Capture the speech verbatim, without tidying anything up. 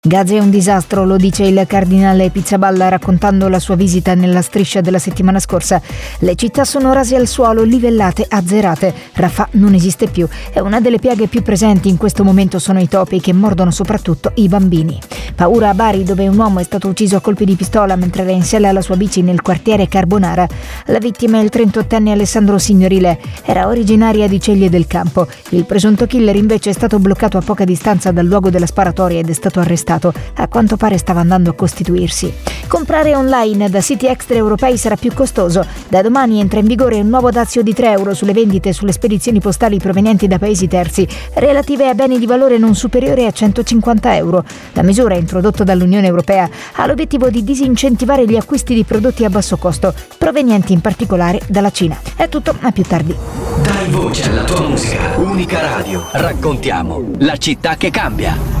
Gaza è un disastro, lo dice il cardinale Pizzaballa raccontando la sua visita nella striscia della settimana scorsa. Le città sono rase al suolo, livellate, azzerate. Rafah non esiste più. E una delle piaghe più presenti in questo momento sono i topi che mordono soprattutto i bambini. Paura a Bari, dove un uomo è stato ucciso a colpi di pistola mentre era in sella alla sua bici nel quartiere Carbonara. La vittima è il trentottenne Alessandro Signorile. Era originaria di Ceglie del Campo. Il presunto killer invece è stato bloccato a poca distanza dal luogo della sparatoria ed è stato arrestato. A quanto pare stava andando a costituirsi. Comprare online da siti extraeuropei sarà più costoso. Da domani entra in vigore un nuovo dazio di tre euro sulle vendite e sulle spedizioni postali provenienti da paesi terzi, relative a beni di valore non superiore a centocinquanta euro. La misura, introdotta dall'Unione Europea, ha l'obiettivo di disincentivare gli acquisti di prodotti a basso costo, provenienti in particolare dalla Cina. È tutto, a più tardi. Dai voce alla tua musica. Unica Radio. Raccontiamo la città che cambia.